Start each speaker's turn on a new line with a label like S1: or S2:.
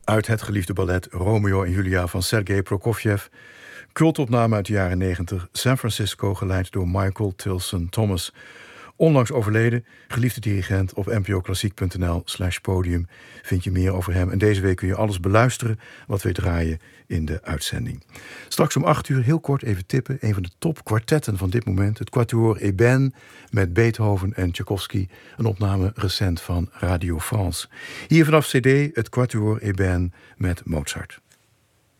S1: uit het geliefde ballet Romeo en Julia van Sergei Prokofjev. Cultopname uit de jaren 90, San Francisco, geleid door Michael Tilson Thomas. Onlangs overleden, geliefde dirigent. Op npoklassiek.nl/podium vind je meer over hem. En deze week kun je alles beluisteren wat we draaien in de uitzending. Straks om 8 uur heel kort even tippen. Een van de topkwartetten van dit moment. Het Quatuor Ébène met Beethoven en Tchaikovsky. Een opname recent van Radio France. Hier vanaf CD het Quatuor Ébène met Mozart.